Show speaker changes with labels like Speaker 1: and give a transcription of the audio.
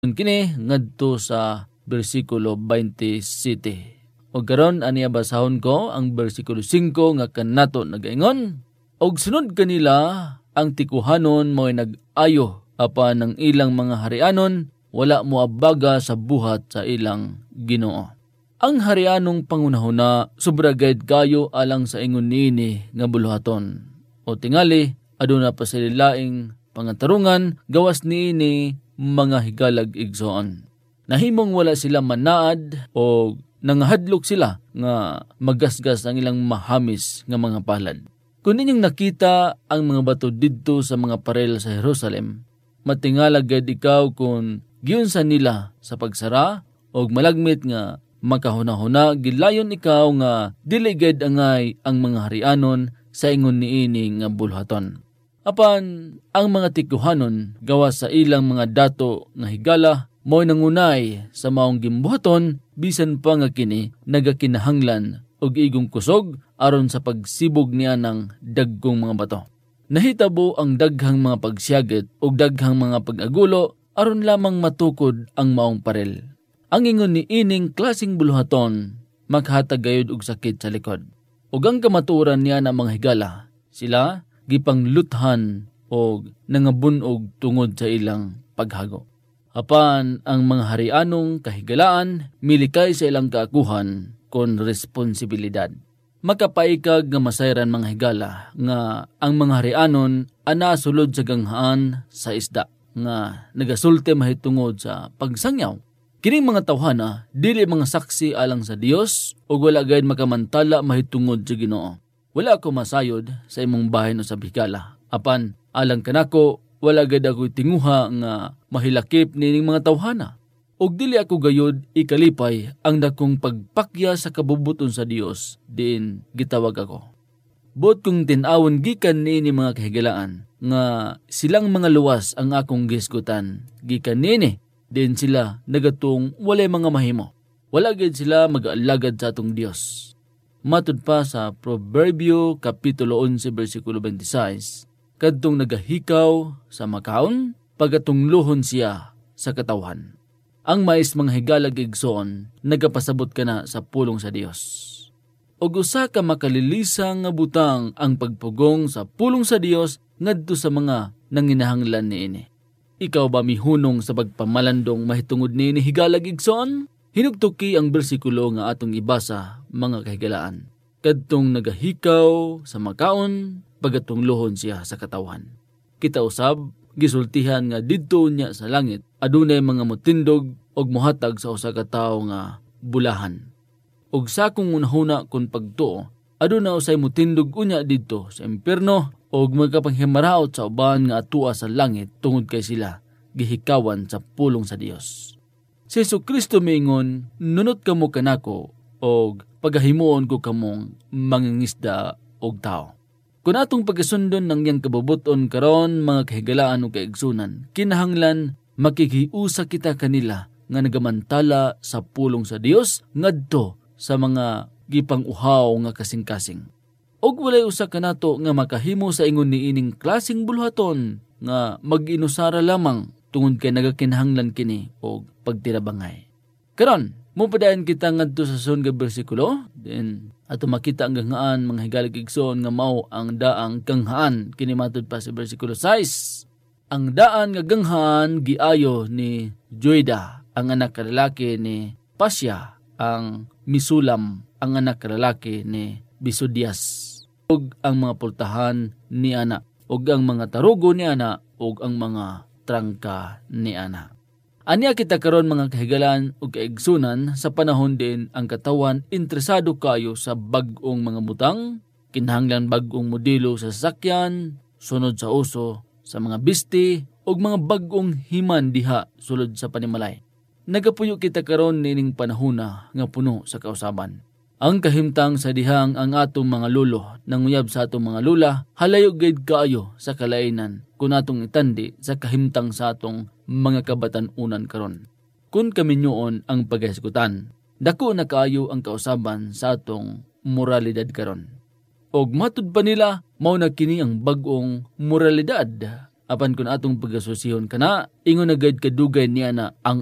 Speaker 1: Kini ngadto sa bersikulo 27. O karon aniya basahon ko ang bersikulo 5 nga kanato nagaingon, og sunod kanila ang tikuhanon mo'y nag-ayo apan ng ilang mga harianon wala moabaga sa buhat sa ilang Ginoo. Ang harianong pangunahuna sobra gayud kayo alang sa ingon niini nga buluhaton. O tingali aduna pa sila laing pangatarungan gawas niini mga higalag igsoon. Nahimong wala sila manaad o nangahadlok sila nga magasgas ang ilang mahamis nga mga palad. Kung ninyong nakita ang mga bato didto sa mga parel sa Jerusalem, matingala gayud ikaw kung giyunsan nila sa pagsara o malagmit nga makahuna-huna, gilayon ikaw nga dili gayud angay ang mga harianon sa ingon niini nga bulhaton. Apan ang mga tikuhanon gawas sa ilang mga dato nga higala mo'y nangunay sa maong gimbuhaton bisan pa nga kini nagakinahanglan og igong kusog aron sa pagsibog niya ng dagkong mga bato. Nahitabo ang daghang mga pagsiyaget ug daghang mga pag-agulo aron lamang matukod ang maong parel. Ang ingon ni ining klaseng buluhaton maghatag gayud og sakit sa likod. Ug ang kamatuoran niya ng mga higala, sila gipangluthan o nangabunog tungod sa ilang paghago. Apan ang mga harianong kahigalaan milikay sa ilang kaakuhan kon responsibilidad. Makapaikag nga masayran mga higala nga ang mga harianon ana sulod sa ganghaan sa isda nga nagasulti mahitungod sa pagsangyaw. Kining mga tawhana dili mga saksi alang sa Dios o wala gayud makamantala mahitungod sa Ginoo. Wala ako masayod sa imong bahin o sa higala. Apan alang kanako wala gayud ako tinguha nga mahilakip nining mga tawhana. Og dili ako gayud ikalipay ang dakong pagpakya sa kabubuton sa Dios diin gitawag ako. Buot kong tinawon gikan niini mga kahigalaan nga silang mga luwas ang akong gisgutan gikan niini. Din sila nagatong walay mga mahimo. Wala gid sila mag-alagad sa atong Dios. Matud pa sa Proverbio Kapitulo 11 versikulo 26, kadtong nagahikaw sa makaon, pagatungluhon siya sa katawhan. Ang mais mga higalag igsoon, nagapasabot ka na sa pulong sa Dios. Og usa ka makalilisang nga butang ang pagpugong sa pulong sa Dios ngadto sa mga nanginahanglan niini. Ikaw ba mihunong sa pagpamalandong mahitungod ni higalag igsoon? Hinugtuki ang bersikulo nga atong ibasa mga kahigalaan. Kadtong nagahikaw sa makaon, pagatunglohon siya sa katawan. Kita usab, gisultihan nga didto niya sa langit, adunay mga motindog og mohatag sa usa ka tawo nga bulahan. Og sa kung unahuna kun pagtuo, aduna usay motindog unya didto sa impierno, og magkapanghimaraot sa uban nga atua sa langit tungod kay sila gihikawan sa pulong sa Dios. Si Jesucristo miingon, nunot kamo kanako og pagahimuon ko kamong mangingisda og tao. Kung atong pagasundon ng iyang kabubuton karon mga kahigalaan o kaigsunan, kinahanglan makikiusa kita kanila nga nagamantala sa pulong sa Dios ngadto sa mga gipang-uhaw nga kasing-kasing. Og walay usa kanato nga makahimo sa ingon niining klaseng buluhaton nga mag-inusara lamang tungod kay nagakinahanglan kini og pagtirabangay. Karon, mupadayon kita ngadto sa sunod nga bersikulo, then ato makita ang ganghaan mga higalag igsoon nga mao ang daang ganghaan kini matud pa sa bersikulo 6. Ang daan nga ganghaan giayo ni Joida, ang anak lalaki ni Pasya, ang Misulam, ang anak lalaki ni Bisodias, og ang mga pultahan ni ana, og ang mga tarugo ni ana, og ang mga trangka ni ana. Anya kita karon mga kahigalan ug kaigsunan sa panahon din ang katawan interesado kayo sa bag-ong mga butang, kinahanglan bag-ong modelo sa sasakyan, sunod sa uso sa mga bisti ug mga bag-ong himan diha sulod sa panimalay. Nagapuyo kita karon nining panahona nga puno sa kausaban. Ang kahimtang sa dihang ang atong mga lulo nanguyab sa atong mga lula halayo gayud kaayo sa kalainan kung atong itandi sa kahimtang sa atong mga kabatan-unan karon. Kung kaminyoon ang paghisgutan, dako na kaayo ang kausaban sa atong moralidad karon. Og matud pa nila mao na kini ang bag-ong moralidad apan kun atong pagasusihon kana, ingon na gayud kadugay niya na ang